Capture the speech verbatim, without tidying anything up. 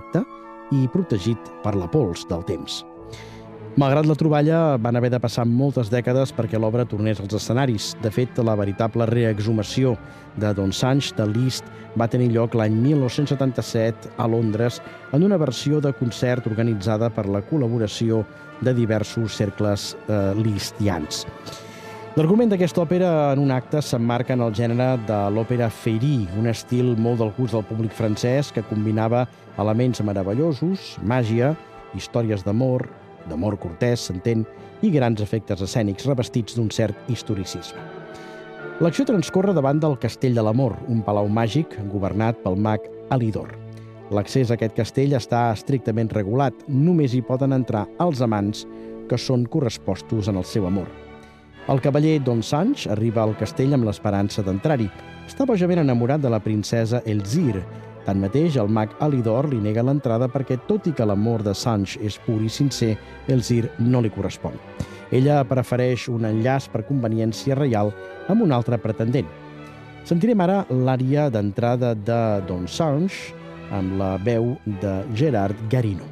intacte i protegit per la pols del temps. Malgrat la troballa, van haver de passar moltes dècades perquè l'obra tornés als escenaris. De fet, la veritable reexhumació de Don Sancho de Liszt va tenir lloc l'any mil nou-cents setanta-set a Londres en una versió de concert organitzada per la col·laboració de diversos cercles eh, lisztians. L'argument d'aquesta òpera en un acte s'emmarca en el gènere de l'òpera féerie, un estil molt del gust del públic francès que combinava elements meravellosos, màgia, històries d'amor, d'amor cortès, s'entén, i grans efectes escènics revestits d'un cert historicisme. L'acció transcorre davant del Castell de l'Amor, un palau màgic governat pel mag Alidor. L'accés a aquest castell està estrictament regulat. Només hi poden entrar els amants que són correspostos en el seu amor. El cavaller Don Sancho arriba al castell amb l'esperança d'entrar-hi. Està bojament enamorat de la princesa Elzire. Tanmateix, el mag Alidor li nega l'entrada perquè, tot i que l'amor de Sancho és pur i sincer, Elzire no li correspon. Ella prefereix un enllaç per conveniència reial amb un altre pretendent. Sentirem ara l'ària d'entrada de Don Sancho amb la veu de Gerard Garino.